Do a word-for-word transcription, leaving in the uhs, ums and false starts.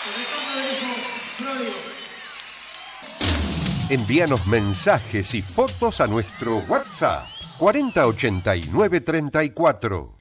Envíanos mensajes y fotos a nuestro WhatsApp cuarenta ochenta y nueve treinta y cuatro.